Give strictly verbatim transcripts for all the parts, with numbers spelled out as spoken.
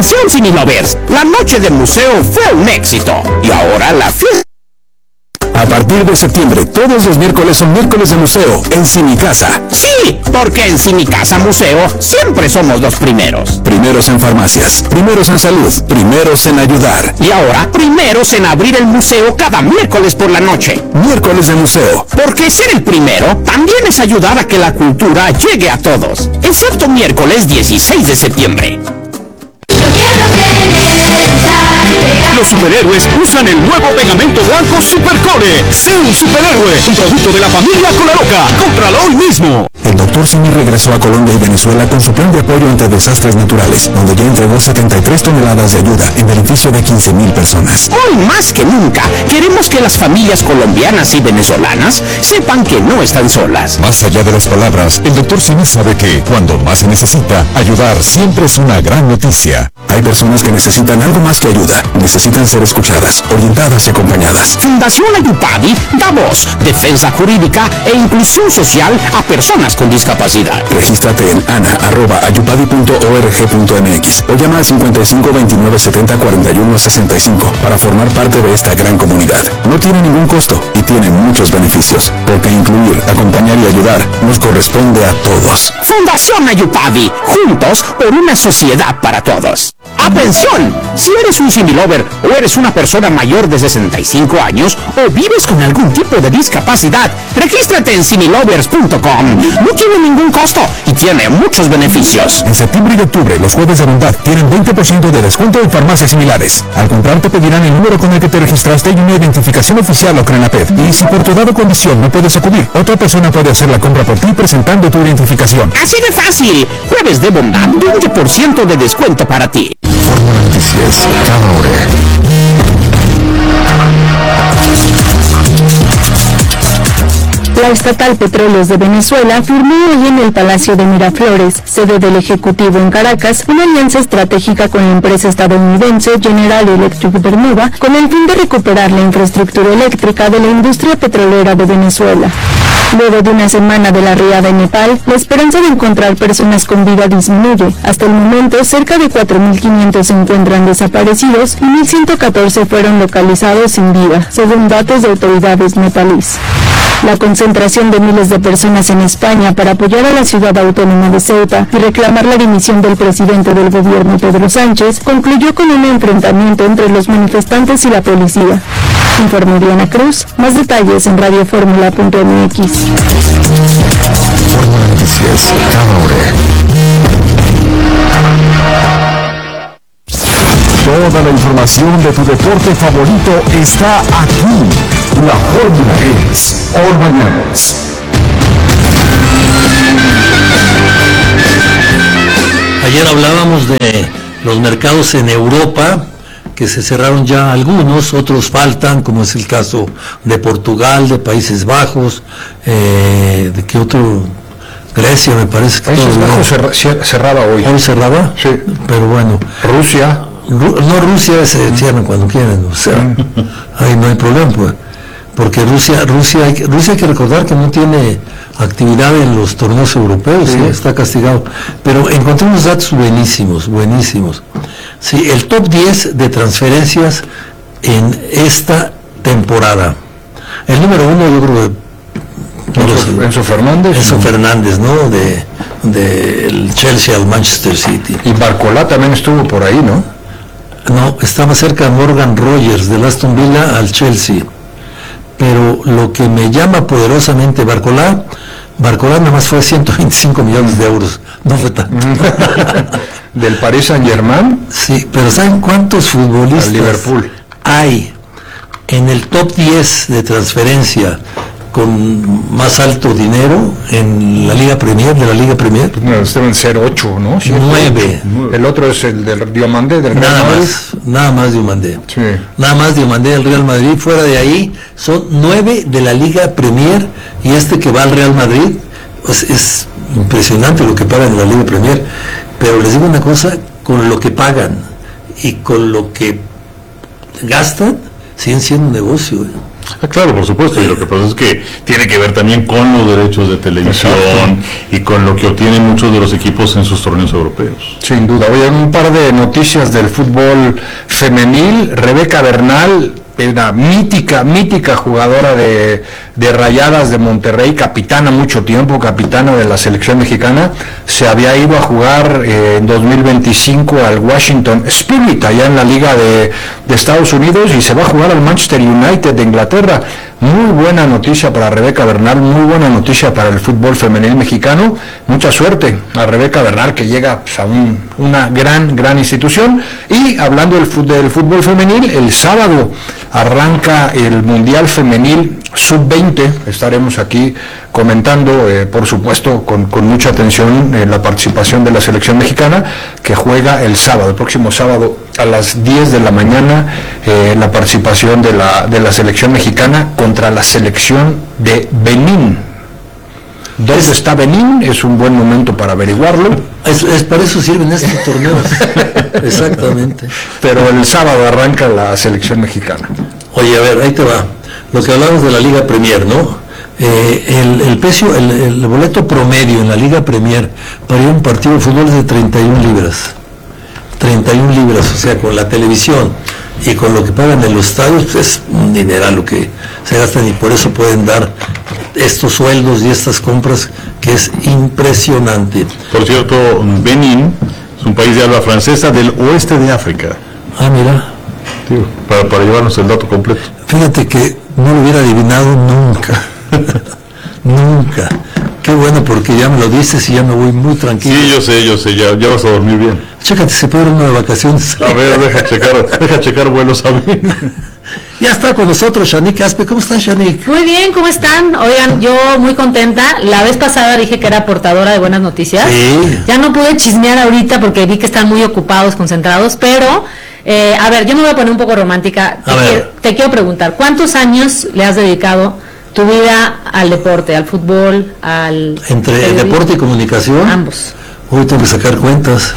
Atención, Cinelovers, la noche del museo fue un éxito y ahora la fiesta. A partir de septiembre, todos los miércoles son miércoles de museo en Cinicasa. Sí, porque en Cinicasa Museo siempre somos los primeros. Primeros en farmacias, primeros en salud, primeros en ayudar. Y ahora, primeros en abrir el museo cada miércoles por la noche. Miércoles de museo. Porque ser el primero también es ayudar a que la cultura llegue a todos. Excepto miércoles dieciséis de septiembre. Los superhéroes usan el nuevo pegamento blanco Supercore. Sé un superhéroe, un producto de la familia Colaroca. ¡Cómpralo hoy mismo! El doctor Simi regresó a Colombia y Venezuela con su plan de apoyo ante desastres naturales, donde ya entregó setenta y tres toneladas de ayuda en beneficio de quince mil personas. Hoy más que nunca, queremos que las familias colombianas y venezolanas sepan que no están solas. Más allá de las palabras, el doctor Simi sabe que, cuando más se necesita, ayudar siempre es una gran noticia. Hay personas que necesitan algo más que ayuda. Necesitan ser escuchadas, orientadas y acompañadas. Fundación Ayupadi da voz, defensa jurídica e inclusión social a personas con discapacidad. Regístrate en ana arroba ayupadi punto org punto mx o llama al cincuenta y cinco veintinueve setenta cuarenta y uno sesenta y cinco para formar parte de esta gran comunidad. No tiene ningún costo y tiene muchos beneficios, porque incluir, acompañar y ayudar nos corresponde a todos. Fundación Ayupadi, juntos por una sociedad para todos. ¡Atención! Si eres un Cinelover o eres una persona mayor de sesenta y cinco años o vives con algún tipo de discapacidad, regístrate en cinelovers punto com. No tiene ningún costo y tiene muchos beneficios. En septiembre y octubre, los jueves de bondad tienen veinte por ciento de descuento en farmacias similares. Al comprar te pedirán el número con el que te registraste y una identificación oficial o CRENAPED. Y si por tu dada condición no puedes acudir, otra persona puede hacer la compra por ti presentando tu identificación. Así de fácil. Jueves de bondad, veinte por ciento de descuento para ti. Fórmula Noticias, cada hora. La estatal Petróleos de Venezuela firmó hoy en el Palacio de Miraflores, sede del Ejecutivo en Caracas, una alianza estratégica con la empresa estadounidense General Electric Bermuda con el fin de recuperar la infraestructura eléctrica de la industria petrolera de Venezuela. Luego de una semana de la riada en Nepal, la esperanza de encontrar personas con vida disminuye. Hasta el momento, cerca de cuatro mil quinientos se encuentran desaparecidos y mil ciento catorce fueron localizados sin vida, según datos de autoridades nepalíes. La concentración de miles de personas en España para apoyar a la ciudad autónoma de Ceuta y reclamar la dimisión del presidente del gobierno Pedro Sánchez concluyó con un enfrentamiento entre los manifestantes y la policía. Informó Diana Cruz. Más detalles en radio fórmula punto m x. Fórmula Noticias, cada hora. Toda la información de tu deporte favorito está aquí. La fórmula es All Mañanas. Ayer hablábamos de los mercados en Europa, que se cerraron ya algunos, otros faltan, como es el caso de Portugal, de Países Bajos, eh, de qué otro, Grecia me parece que Países Bajos cerra, cerraba hoy. ¿Hoy cerraba? Sí. Pero bueno. Rusia. Ru, no, Rusia se cierran cuando quieren, o sea, ahí no hay problema, pues. Porque Rusia, Rusia, hay, Rusia hay que recordar que no tiene actividad en los torneos europeos, sí. ¿Sí? Está castigado. Pero encontré unos datos buenísimos, buenísimos. Sí, el top diez de transferencias en esta temporada. El número uno, yo creo que Enzo, Enzo Fernández. Enzo Fernández, ¿no? De, de el Chelsea al Manchester City. Y Barcolá también estuvo por ahí, ¿no? No, estaba cerca de Morgan Rogers, del Aston Villa al Chelsea. Pero lo que me llama poderosamente Barcolá, Barcolá nada más fue ciento veinticinco millones de euros, no fue tanto. ¿Del Paris Saint-Germain? Sí, pero ¿saben cuántos futbolistas al Liverpool hay en el top diez de transferencia con más alto dinero en la Liga Premier, de la Liga Premier? Pues no, deben ser ocho, ¿no? Nueve. El otro es el del Diomandé, del Real nada Madrid. Más, nada más Diomandé. Sí. Nada más Diomandé del Real Madrid. Fuera de ahí son nueve de la Liga Premier y este que va al Real Madrid, pues es impresionante lo que pagan en la Liga Premier. Pero les digo una cosa, con lo que pagan y con lo que gastan, siguen siendo un negocio, ¿eh? Ah, claro, por supuesto, y lo que pasa es que tiene que ver también con los derechos de televisión. Exacto. Y con lo que obtienen muchos de los equipos en sus torneos europeos. Sin duda. Oye, un par de noticias del fútbol femenil. Rebeca Bernal, una mítica, mítica jugadora de, de Rayadas de Monterrey, capitana mucho tiempo, capitana de la selección mexicana, se había ido a jugar eh, en dos mil veinticinco al Washington Spirit, allá en la Liga de, de Estados Unidos, y se va a jugar al Manchester United de Inglaterra. Muy buena noticia para Rebeca Bernal, muy buena noticia para el fútbol femenil mexicano. Mucha suerte a Rebeca Bernal, que llega pues, a un, una gran, gran institución. Y hablando del fútbol, del fútbol femenil, el sábado arranca el Mundial Femenil sub veinte. Estaremos aquí comentando, eh, por supuesto, con, con mucha atención eh, la participación de la selección mexicana, que juega el sábado, el próximo sábado a las diez de la mañana, eh, la participación de la, de la selección mexicana contra la selección de Benín. ¿Dónde es, está Benín? Es un buen momento para averiguarlo. Es, es para eso sirven estos torneos. Exactamente. Pero el sábado arranca la selección mexicana. Oye, a ver, ahí te va. Lo que hablamos de la Liga Premier, ¿no? Eh, el, el precio, el, el boleto promedio en la Liga Premier para ir a un partido de fútbol es de treinta y una libras. treinta y una libras, o sea, con la televisión y con lo que pagan en los estadios, pues es un dineral lo que se gastan, y por eso pueden dar estos sueldos y estas compras, que es impresionante. Por cierto, Benín es un país de habla francesa del oeste de África. Ah, mira. Tío, para, para llevarnos el dato completo. Fíjate que no lo hubiera adivinado nunca. Nunca. Qué bueno, porque ya me lo dices y ya me voy muy tranquilo. Sí, yo sé, yo sé, ya, ya vas a dormir bien. Chécate, se puede ir uno de vacaciones. A ver, deja checar, deja checar vuelos a ver. Ya está con nosotros Shanique Aspe. ¿Cómo estás, Shanique? Muy bien, ¿cómo están? Oigan, yo muy contenta. La vez pasada dije que era portadora de buenas noticias. Sí. Ya no pude chismear ahorita porque vi que están muy ocupados, concentrados, pero... Eh, a ver, yo me voy a poner un poco romántica. Te, quiero, te quiero preguntar, ¿cuántos años le has dedicado tu vida al deporte, al fútbol, al... Entre el deporte y comunicación? Ambos. Hoy tengo que sacar cuentas.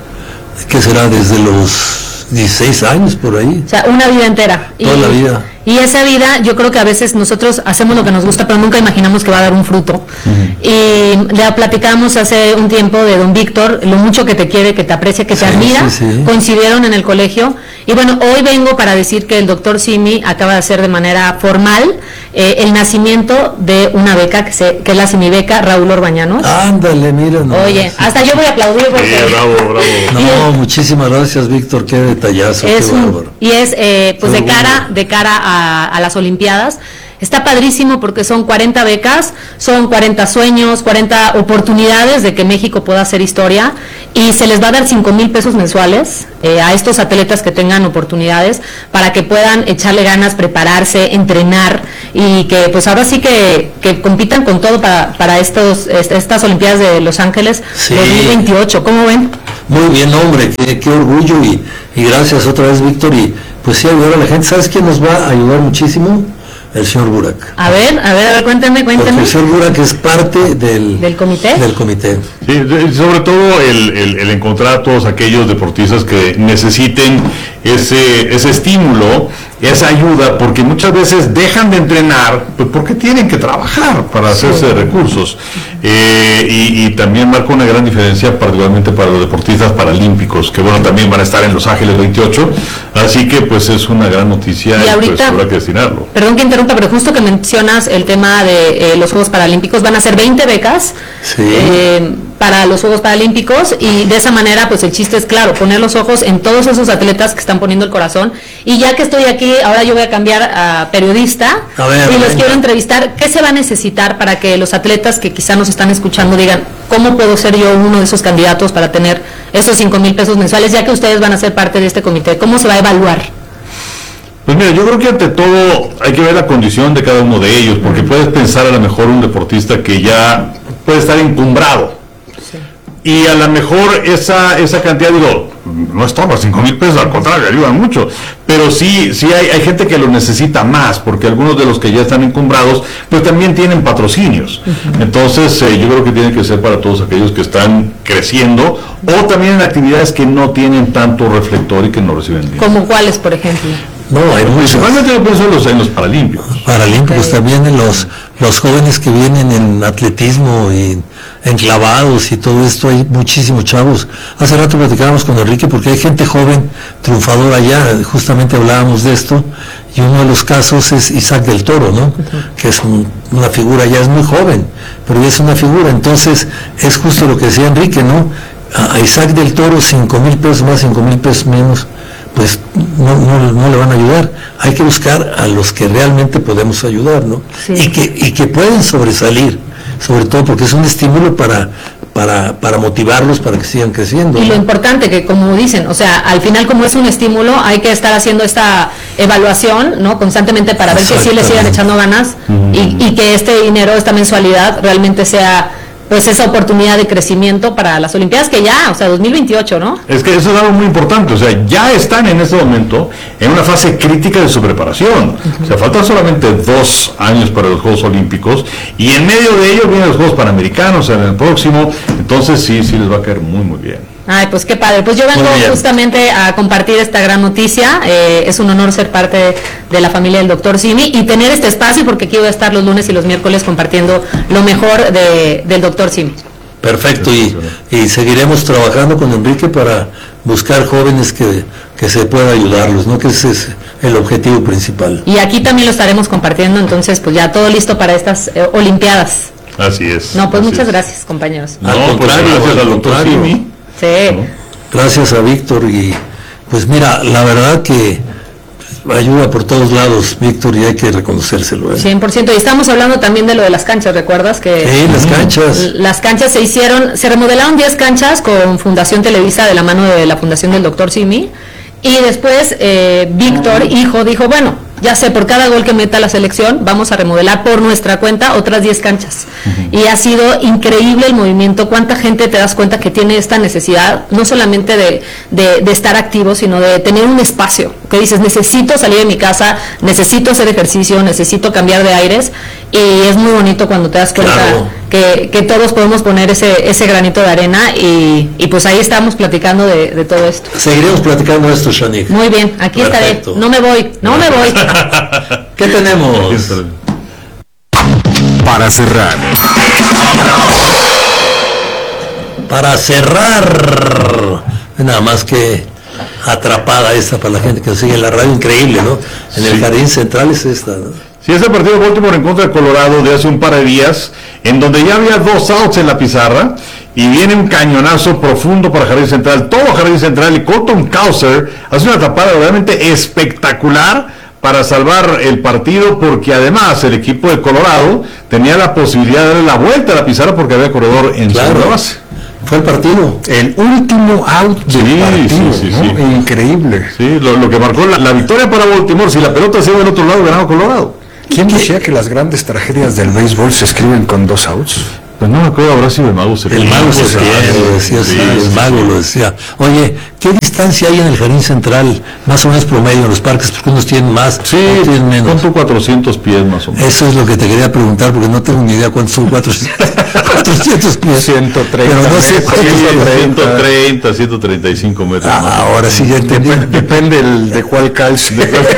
¿Qué será? Desde los dieciséis años, por ahí. O sea, una vida entera. Toda y, la vida. Y esa vida, yo creo que a veces nosotros hacemos lo que nos gusta, pero nunca imaginamos que va a dar un fruto. Uh-huh. Y ya platicamos hace un tiempo de don Víctor, lo mucho que te quiere, que te aprecia, que te sí, admira. Sí, sí. Coincidieron en el colegio. Y bueno, hoy vengo para decir que el doctor Simi acaba de hacer de manera formal eh, el nacimiento de una beca, que, se, que es la Simi Beca Raúl Orbañanos. Ándale, mira. No, Oye, hasta yo voy a aplaudir porque... Sí, bravo, bravo. No, y, muchísimas gracias, Víctor, qué detallazo, es qué un, Y es, eh, pues, de cara, de cara a, a las Olimpiadas. Está padrísimo porque son cuarenta becas, son cuarenta sueños, cuarenta oportunidades de que México pueda hacer historia, y se les va a dar cinco mil pesos mensuales eh, a estos atletas que tengan oportunidades para que puedan echarle ganas, prepararse, entrenar, y que pues ahora sí que, que compitan con todo para, para estos estas Olimpiadas de Los Ángeles sí. dos mil veintiocho. ¿Cómo ven? Muy bien, hombre, qué, qué orgullo, y, y gracias otra vez, Víctor, y pues sí, ayudar a la gente. ¿Sabes quién nos va a ayudar muchísimo? El señor Burak. A ver, a ver, a ver, cuéntame, cuéntame. Porque el señor Burak es parte del... ¿Del comité? Del comité. Sí, sobre todo el, el, el encontrar a todos aquellos deportistas que necesiten ese, ese estímulo, esa ayuda, porque muchas veces dejan de entrenar, pues porque tienen que trabajar para hacerse sí. recursos. Eh, y, y también marca una gran diferencia, particularmente para los deportistas paralímpicos, que bueno, también van a estar en Los Ángeles veintiocho, así que pues es una gran noticia y, y ahorita, pues habrá que destinarlo. Perdón que interrumpa, pero justo que mencionas el tema de eh, los Juegos Paralímpicos, van a ser veinte becas sí. eh, para los Juegos Paralímpicos, y de esa manera pues el chiste es, claro, poner los ojos en todos esos atletas que están poniendo el corazón. Y ya que estoy aquí, ahora yo voy a cambiar a periodista a ver, y los venga. quiero entrevistar. ¿Qué se va a necesitar para que los atletas que quizá nos están escuchando digan, ¿cómo puedo ser yo uno de esos candidatos para tener esos cinco mil pesos mensuales, ya que ustedes van a ser parte de este comité? ¿Cómo se va a evaluar? Pues mira, yo creo que ante todo hay que ver la condición de cada uno de ellos, porque puedes pensar a lo mejor un deportista que ya puede estar encumbrado, sí. y a lo mejor esa esa cantidad, digo, no es todo, cinco mil pesos, al contrario, ayudan mucho, pero sí sí hay, hay gente que lo necesita más, porque algunos de los que ya están encumbrados, pues también tienen patrocinios. Uh-huh. Entonces eh, yo creo que tiene que ser para todos aquellos que están creciendo, o también en actividades que no tienen tanto reflector y que no reciben dinero. ¿Como cuáles, por ejemplo? No, hay muchos. Principalmente yo pienso en los, en los paralímpicos. Paralímpicos okay. También en los, los jóvenes que vienen en atletismo y en clavados y todo esto, hay muchísimos chavos. Hace rato platicábamos con Enrique porque hay gente joven, triunfadora allá, justamente hablábamos de esto, y uno de los casos es Isaac del Toro, ¿no? Uh-huh. Que es un, una figura, ya es muy joven, pero ya es una figura, entonces es justo lo que decía Enrique, ¿no? A Isaac del Toro, cinco mil pesos más, cinco mil pesos menos, pues no, no, no le van a ayudar. Hay que buscar a los que realmente podemos ayudar, ¿no? Sí. Y que, y que pueden sobresalir, sobre todo porque es un estímulo para, para, para motivarlos para que sigan creciendo. Y ¿no? lo importante que, como dicen, o sea, al final como es un estímulo, hay que estar haciendo esta evaluación, ¿no? Constantemente para ver que sí le sigan echando ganas uh-huh. y, y que este dinero, esta mensualidad realmente sea pues esa oportunidad de crecimiento para las Olimpiadas que ya, o sea, dos mil veintiocho, ¿no? Es que eso es algo muy importante, o sea, ya están en este momento en una fase crítica de su preparación. Uh-huh. O sea, faltan solamente dos años para los Juegos Olímpicos y en medio de ellos vienen los Juegos Panamericanos en el próximo, entonces sí, sí les va a caer muy, muy bien. Ay, pues qué padre. Pues yo vengo justamente a compartir esta gran noticia. Eh, es un honor ser parte de, de la familia del doctor Simi y tener este espacio porque aquí voy a estar los lunes y los miércoles compartiendo lo mejor de, del doctor Simi. Perfecto, y, y seguiremos trabajando con Enrique para buscar jóvenes que, que se pueda ayudarlos, ¿no? Que ese es el objetivo principal. Y aquí también lo estaremos compartiendo, entonces pues ya todo listo para estas eh, Olimpiadas. Así es. No, pues muchas es. gracias, compañeros. No, al contrario, pues gracias al doctor Simi. Sí. ¿No? Gracias a Víctor y pues mira, la verdad que ayuda por todos lados, Víctor, y hay que reconocérselo. ¿eh? cien por ciento. Y estamos hablando también de lo de las canchas, ¿recuerdas? Que sí, las canchas. Las canchas se hicieron, se remodelaron diez canchas con Fundación Televisa de la mano de la Fundación del doctor Simi. Y después eh, Víctor, hijo, dijo, bueno, ya sé, por cada gol que meta la selección, vamos a remodelar por nuestra cuenta otras diez canchas. Uh-huh. Y ha sido increíble el movimiento, cuánta gente te das cuenta que tiene esta necesidad, no solamente de, de, de estar activo, sino de tener un espacio, que dices, necesito salir de mi casa, necesito hacer ejercicio, necesito cambiar de aires, y es muy bonito cuando te das cuenta claro. que, que todos podemos poner ese, ese granito de arena, y, y pues ahí estamos platicando de, de todo esto. Seguiremos platicando esto, Shanik. Muy bien, aquí Perfecto. estaré, no me voy, no me voy. ¿Qué tenemos? Para cerrar. Para cerrar. Nada más que atrapada esta para la gente que sigue en la radio, increíble, ¿no? En sí. El jardín central es esta, ¿no? Sí, ese partido de Baltimore en contra de Colorado de hace un par de días, en donde ya había dos outs en la pizarra, y viene un cañonazo profundo para Jardín Central, todo Jardín Central, y Colton Cowser hace una tapada realmente espectacular para salvar el partido, porque además el equipo de Colorado tenía la posibilidad de darle la vuelta a la pizarra porque había corredor en claro. segunda base. Fue el partido, el último out del sí, partido, sí, sí, ¿no? sí. Increíble. Sí, lo, lo que marcó la, la victoria para Baltimore. Si la pelota se iba del otro lado, ganaba Colorado. ¿Quién decía que las grandes tragedias del béisbol se escriben con dos outs? Pues no me acuerdo, habrá sido el mago. El mago se lo decía, sí, sí, el mago sí. lo decía. Oye, ¿qué distancia hay en el jardín central? Más o menos promedio en los parques, porque unos tienen más, sí, otros tienen menos. ¿Cuánto? cuatrocientos pies más o menos. Eso es lo que te quería preguntar, porque no tengo ni idea cuántos son cuatrocientos pies. ciento treinta. Pero no sé cuántos son. ciento treinta, ciento treinta y cinco metros. Ah, más ahora sí ya entendí. Dep- depende el, de cuál calcio.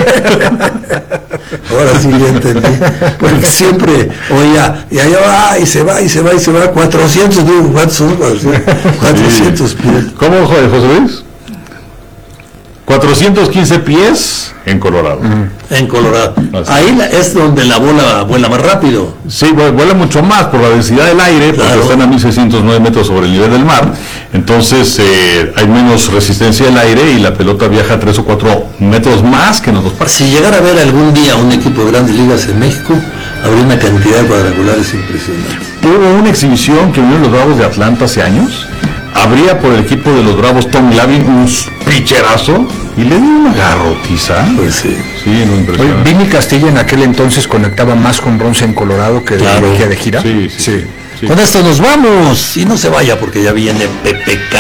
Ahora sí ya entendí. Porque siempre, oye, y allá va, y se va, y se va, y se va, cuatrocientos, digo, ¿cuántos son? cuatrocientos sí. pies. ¿Cómo, José Luis? cuatrocientos quince pies en Colorado. Mm. En Colorado. Así. Ahí la, es donde la bola vuela más rápido. Sí, vuela mucho más por la densidad del aire, porque claro. están a mil seiscientos nueve metros sobre el nivel del mar. Entonces eh, hay menos resistencia del aire y la pelota viaja tres o cuatro metros más que en los dos parques. Si llegara a ver algún día un equipo de grandes ligas en México, habría una cantidad de cuadrangulares impresionante. Hubo una exhibición que unieron los Bravos de Atlanta hace años. Habría por el equipo de los Bravos Tom Glavine un picherazo y le dio una garrotiza. Pues sí. Sí, no impresionante. Vini Castilla en aquel entonces conectaba más con bronce en Colorado que claro. de, de gira. Sí, sí, sí. Sí. Con esto nos vamos y no se vaya porque ya viene Pepe K.